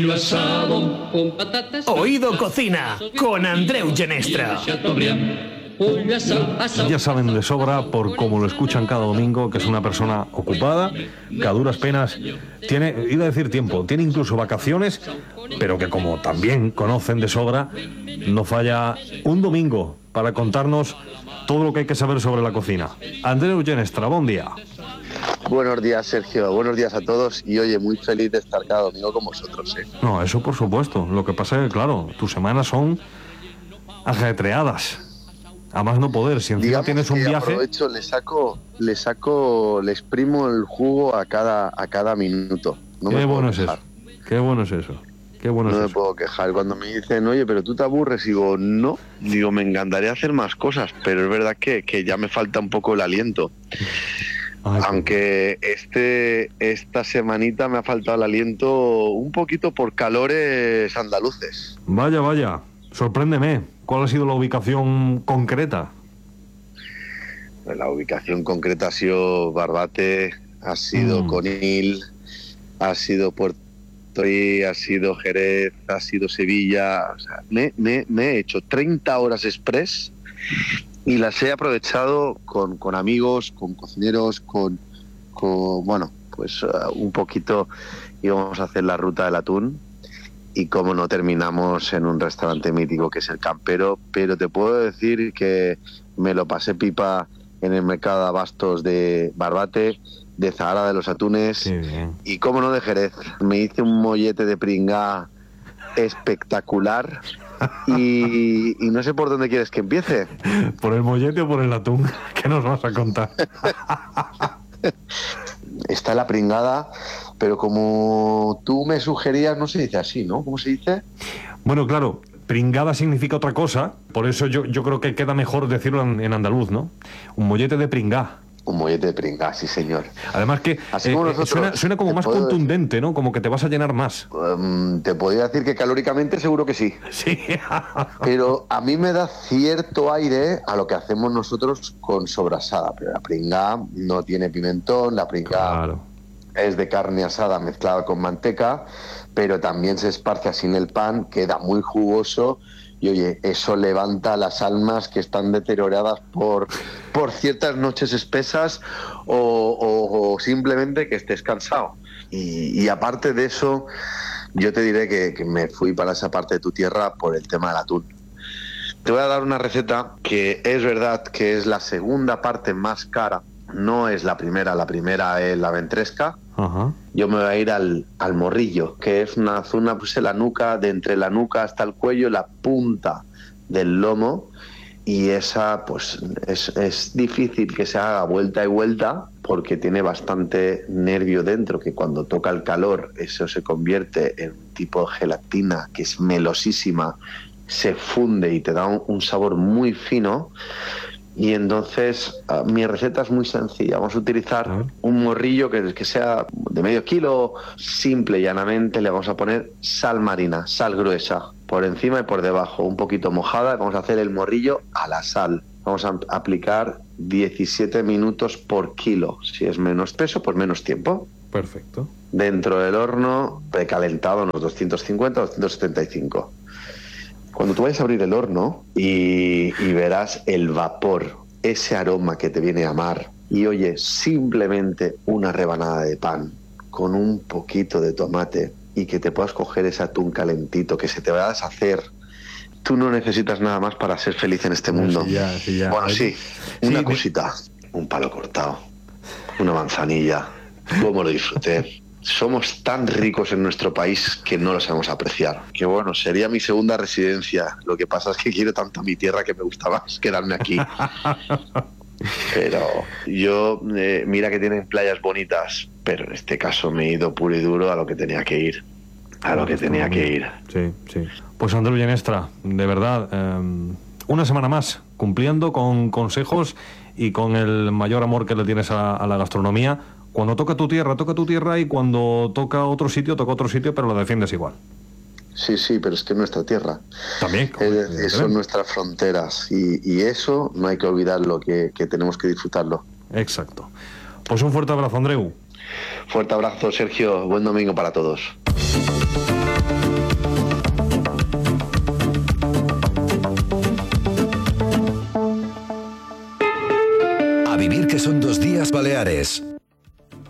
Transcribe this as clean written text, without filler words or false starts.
Oído Cocina con Andreu Genestra. Ya saben de sobra, por cómo lo escuchan cada domingo, que es una persona ocupada, que a duras penas tiene, iba a decir tiempo, tiene incluso vacaciones, pero que como también conocen de sobra, no falla un domingo para contarnos todo lo que hay que saber sobre la cocina. Andreu Genestra, buen día. Buenos días, Sergio. Buenos días a todos. Y oye, muy feliz de estar cada domingo con vosotros, ¿eh? No, eso por supuesto. Lo que pasa es que, claro, tus semanas son ajetreadas. A más no poder. Si encima Digamos tienes un que viaje... aprovecho, le exprimo el jugo a cada minuto. No Qué me puedo bueno es quejar. eso. Qué bueno es eso. Qué bueno No es me eso. puedo quejar. Cuando me dicen, oye, pero tú te aburres, digo, no. Digo, me encantaría hacer más cosas, pero es verdad que ya me falta un poco el aliento. Ay, Aunque esta semanita me ha faltado el aliento un poquito por calores andaluces. Vaya, vaya. Sorpréndeme. ¿Cuál ha sido la ubicación concreta? La ubicación concreta ha sido Barbate, ha sido Conil, ha sido Puerto Rico, ha sido Jerez, ha sido Sevilla. O sea, me he hecho 30 horas express y las he aprovechado con amigos, con cocineros, con bueno, pues un poquito íbamos a hacer la ruta del atún. Y como no, terminamos en un restaurante mítico que es El Campero, pero te puedo decir que me lo pasé pipa en el mercado de abastos de Barbate, de Zahara de los Atunes y como no, de Jerez. Me hice un mollete de pringá espectacular y no sé por dónde quieres que empiece. ¿Por el mollete o por el atún? ¿Qué nos vas a contar? Está la pringada, pero como tú me sugerías, no se dice así, ¿no? ¿Cómo se dice? Bueno, claro, pringada significa otra cosa, por eso yo creo que queda mejor decirlo en andaluz, ¿no? Un mollete de pringá. Un mollete de pringá, sí señor. Además que Así como nosotros, suena como más contundente, ¿no? Como que te vas a llenar más. Te podría decir que calóricamente seguro que sí. Sí. Pero a mí me da cierto aire a lo que hacemos nosotros con sobrasada. Pero la pringá no tiene pimentón, la pringá Claro. es de carne asada mezclada con manteca, pero también se esparce así en el pan, queda muy jugoso. Y oye, eso levanta las almas que están deterioradas por ciertas noches espesas o simplemente que estés cansado. Y aparte de eso, yo te diré que me fui para esa parte de tu tierra por el tema del atún. Te voy a dar una receta que es verdad que es la segunda parte más cara. No es la primera es la ventresca. Ajá. Yo me voy a ir al morrillo, que es una zona, pues en la nuca, de entre la nuca hasta el cuello, la punta del lomo, y esa pues es difícil que se haga vuelta y vuelta porque tiene bastante nervio dentro, que cuando toca el calor eso se convierte en un tipo de gelatina que es melosísima, se funde y te da un sabor muy fino. Y entonces mi receta es muy sencilla. Vamos a utilizar un morrillo que sea de medio kilo, simple y llanamente. Le vamos a poner sal marina, sal gruesa, por encima y por debajo, un poquito mojada. Vamos a hacer el morrillo a la sal. Vamos a aplicar 17 minutos por kilo. Si es menos peso, pues menos tiempo. Perfecto. Dentro del horno, precalentado, unos 250, 275. Cuando tú vayas a abrir el horno y verás el vapor, ese aroma que te viene a mar, y oye, simplemente una rebanada de pan con un poquito de tomate y que te puedas coger ese atún calentito, que se te va a deshacer. Tú no necesitas nada más para ser feliz en este mundo. Sí, ya. Bueno, sí, una cosita, un palo cortado, una manzanilla, cómo lo disfruté. Somos tan ricos en nuestro país que no lo sabemos apreciar. Que bueno, sería mi segunda residencia. Lo que pasa es que quiero tanto mi tierra que me gusta más quedarme aquí. Pero yo, mira que tienen playas bonitas, pero en este caso me he ido puro y duro a lo que tenía que ir. Sí. Pues Andreu Genestra, de verdad, una semana más, cumpliendo con consejos y con el mayor amor que le tienes a la gastronomía. Cuando toca tu tierra, y cuando toca otro sitio, pero lo defiendes igual. Sí, pero es que es nuestra tierra. También. Son nuestras fronteras y eso no hay que olvidarlo, que tenemos que disfrutarlo. Exacto. Pues un fuerte abrazo, Andreu. Fuerte abrazo, Sergio. Buen domingo para todos. vivir que son 2 días Baleares.